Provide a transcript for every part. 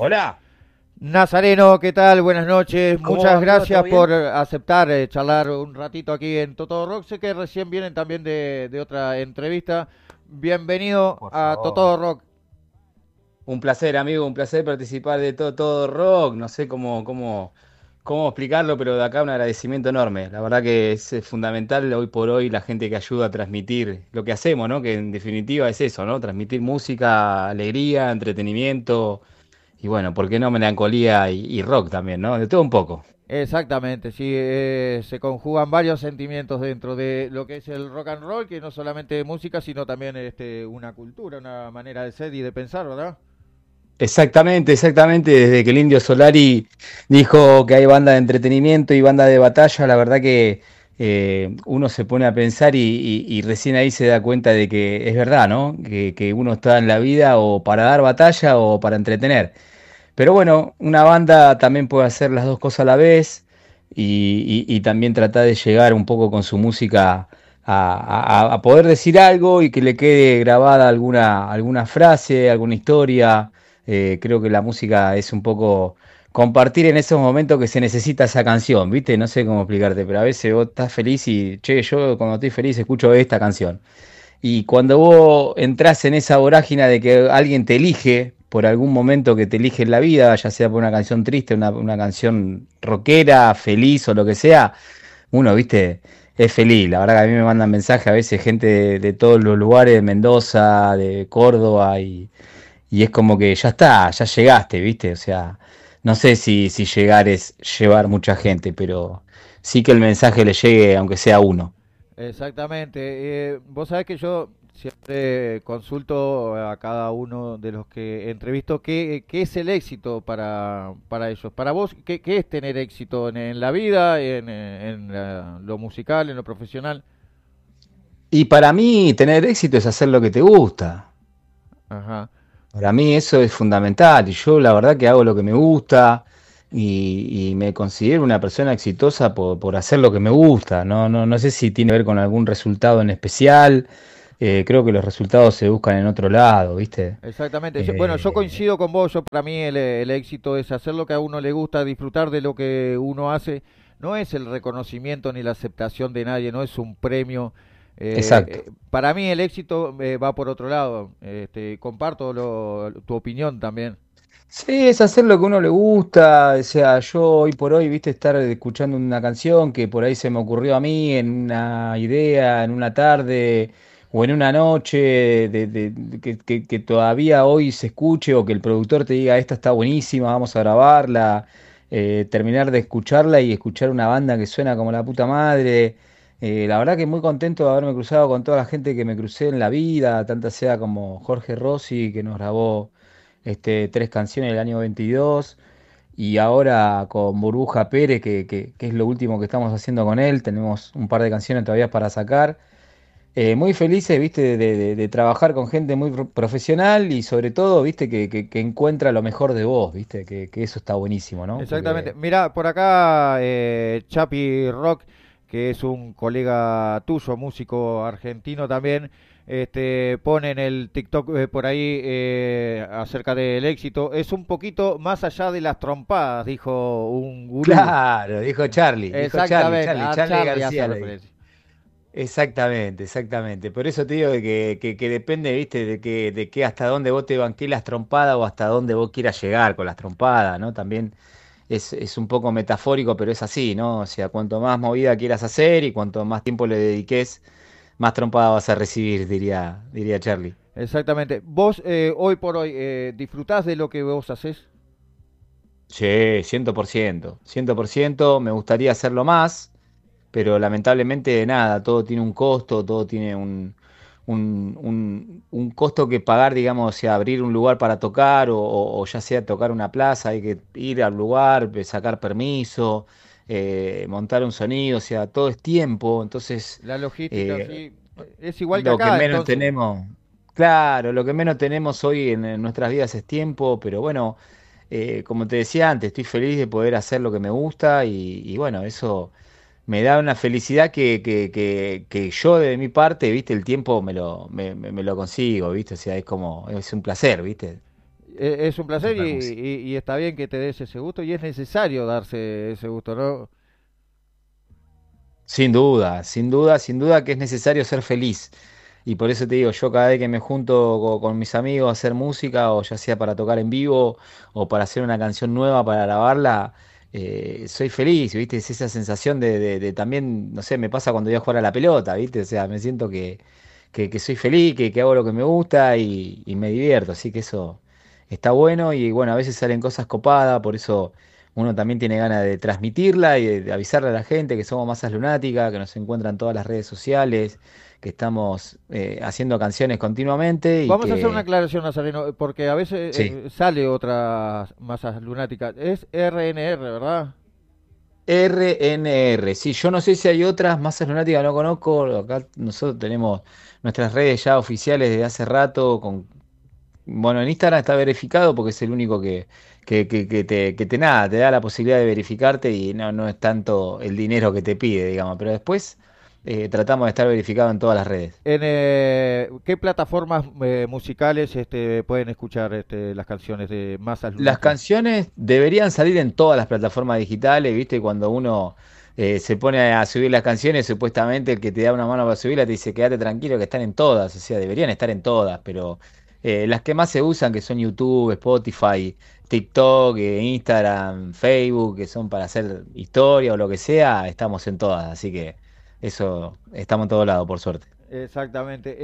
Hola. Nazareno, ¿qué tal? Buenas noches. ¿Cómo Muchas va, amigo? ¿Todo gracias por bien? aceptar charlar un ratito aquí en Totó Rock. Sé que recién vienen también de otra entrevista. Bienvenido Por a favor. Totó Rock. Un placer, amigo, un placer participar de todo rock. No sé cómo explicarlo, pero de acá un agradecimiento enorme. La verdad que es fundamental hoy por hoy la gente que ayuda a transmitir lo que hacemos, ¿no? Que en definitiva es eso, ¿no? Transmitir música, alegría, entretenimiento y bueno, ¿por qué no melancolía y rock también, ¿no? De todo un poco. Exactamente, sí, se conjugan varios sentimientos dentro de lo que es el rock and roll, que no solamente música, sino también una cultura, una manera de ser y de pensar, ¿verdad? Exactamente, exactamente. Desde que el Indio Solari dijo que hay banda de entretenimiento y banda de batalla, la verdad que uno se pone a pensar y recién ahí se da cuenta de que es verdad, ¿no? Que uno está en la vida o para dar batalla o para entretener. Pero bueno, una banda también puede hacer las dos cosas a la vez y también tratar de llegar un poco con su música a poder decir algo y que le quede grabada alguna frase, alguna historia. Creo que la música es un poco compartir en esos momentos que se necesita esa canción, ¿viste? No sé cómo explicarte, pero a veces vos estás feliz y, che, yo cuando estoy feliz escucho esta canción. Y cuando vos entras en esa vorágine de que alguien te elige, por algún momento que te elige en la vida, ya sea por una canción triste, una canción rockera, feliz o lo que sea, uno, viste, es feliz. La verdad que a mí me mandan mensajes a veces gente de todos los lugares, de Mendoza, de Córdoba, y es como que ya está, ya llegaste, viste. O sea, no sé si llegar es llevar mucha gente, pero sí que el mensaje le llegue aunque sea a uno. Exactamente. Vos sabés que yo siempre consulto a cada uno de los que entrevisto qué es el éxito para ellos. Para vos, ¿qué es tener éxito en la vida, lo musical, en lo profesional? Y para mí tener éxito es hacer lo que te gusta. Ajá. Para mí eso es fundamental y yo la verdad que hago lo que me gusta y me considero una persona exitosa por hacer lo que me gusta. No sé si tiene que ver con algún resultado en especial. Creo que los resultados se buscan en otro lado, ¿viste? Exactamente. Bueno, yo Eh, coincido con vos. Para mí el éxito es hacer lo que a uno le gusta, disfrutar de lo que uno hace. No es el reconocimiento ni la aceptación de nadie, no es un premio. exacto. Para mí el éxito va por otro lado. Comparto tu opinión también. Sí, es hacer lo que a uno le gusta. O sea, yo hoy por hoy, viste, estar escuchando una canción que por ahí se me ocurrió a mí en una idea, en una tarde o en una noche, que todavía hoy se escuche o que el productor te diga, esta está buenísima, vamos a grabarla, terminar de escucharla y escuchar una banda que suena como la puta madre. La verdad que muy contento de haberme cruzado con toda la gente que me crucé en la vida, tanta sea como Jorge Rossi, que nos grabó tres canciones del año 22 y ahora con Burbuja Pérez, que es lo último que estamos haciendo con él, tenemos un par de canciones todavía para sacar. Muy felices, viste, de trabajar con gente muy profesional y sobre todo, viste, que encuentra lo mejor de vos, viste, que eso está buenísimo, ¿no? Exactamente. Porque Mira, por acá Chapi Rock, que es un colega tuyo, músico argentino también, pone en el TikTok por ahí acerca del éxito. Es un poquito más allá de las trompadas, dijo un gurú. claro, Exactamente, a Charlie Charlie hace García le dijo. referencia. Exactamente, exactamente. Por eso te digo de que depende, viste, de que hasta dónde vos te banqués las trompadas o hasta dónde vos quieras llegar con las trompadas, ¿no? También es un poco metafórico, pero es así, ¿no? O sea, cuanto más movida quieras hacer y cuanto más tiempo le dediques, más trompada vas a recibir, diría Charlie. Exactamente. Vos hoy por hoy disfrutás de lo que vos haces. Sí, 100%, 100%. Me gustaría hacerlo más, pero lamentablemente nada, todo tiene un costo, todo tiene un costo que pagar, digamos, o sea, abrir un lugar para tocar o ya sea tocar una plaza, hay que ir al lugar, sacar permiso, montar un sonido, o sea, todo es tiempo, entonces La logística, eh, sí. Es igual que lo que acá, menos entonces. tenemos, claro, lo que menos tenemos hoy en nuestras vidas es tiempo, pero bueno, como te decía antes, estoy feliz de poder hacer lo que me gusta y bueno, eso me da una felicidad que yo de mi parte, viste, el tiempo me lo consigo, viste, o sea, es como, es un placer, viste. Es un placer Super música. y está bien que te des ese gusto y es necesario darse ese gusto, ¿no? Sin duda, sin duda, sin duda que es necesario ser feliz. Y por eso te digo, yo cada vez que me junto con mis amigos a hacer música, o ya sea para tocar en vivo, o para hacer una canción nueva, para grabarla, soy feliz, ¿viste? Es esa sensación de también, no sé, me pasa cuando voy a jugar a la pelota, ¿viste? O sea, me siento que soy feliz, que hago lo que me gusta y me divierto. Así que eso está bueno y bueno, a veces salen cosas copadas, por eso uno también tiene ganas de transmitirla y de avisarle a la gente que somos Masas Lunática, que nos encuentran en todas las redes sociales, que estamos haciendo canciones continuamente y Vamos a hacer una que aclaración, Nazareno, porque a veces sí. sale otra masas lunáticas. Es RNR, ¿verdad? RNR, sí, yo no sé si hay otras Masas Lunáticas, no conozco, acá nosotros tenemos nuestras redes ya oficiales desde hace rato, bueno, en Instagram está verificado porque es el único que te nada, te da la posibilidad de verificarte y no es tanto el dinero que te pide, digamos, pero después tratamos de estar verificado en todas las redes. ¿Qué plataformas musicales pueden escuchar las canciones de masas Las lunáticas? canciones deberían salir en todas las plataformas digitales, ¿viste? Cuando uno se pone a subir las canciones, supuestamente el que te da una mano para subirla te dice, quédate tranquilo que están en todas, o sea, deberían estar en todas, pero las que más se usan, que son YouTube, Spotify, TikTok, Instagram, Facebook, que son para hacer historia o lo que sea, estamos en todas, así que eso, estamos en todos lados, por suerte. Exactamente.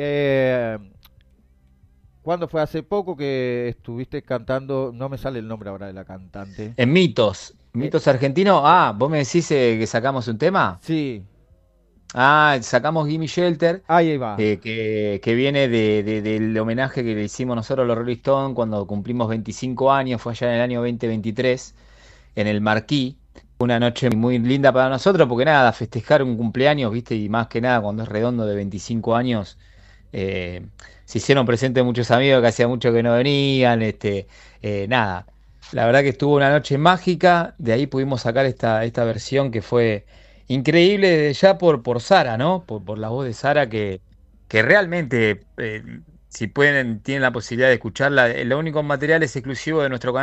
¿Cuándo fue? Hace poco que estuviste cantando, no me sale el nombre ahora de la cantante. En Mitos, Eh, Mitos Argentinos, vos me decís que sacamos un tema. sí, Sacamos Gimme Shelter, ahí va. que viene del homenaje que le hicimos nosotros a los Rolling Stones cuando cumplimos 25 años, fue allá en el año 2023, en el Marquí. Una noche muy linda para nosotros, porque nada, festejar un cumpleaños, ¿viste? Y más que nada cuando es redondo de 25 años, eh, se hicieron presentes muchos amigos que hacía mucho que no venían, nada. La verdad que estuvo una noche mágica, de ahí pudimos sacar esta versión que fue increíble desde ya por Sara, ¿no? Por la voz de Sara que realmente, si pueden, tienen la posibilidad de escucharla, el único material es exclusivo de nuestro canal.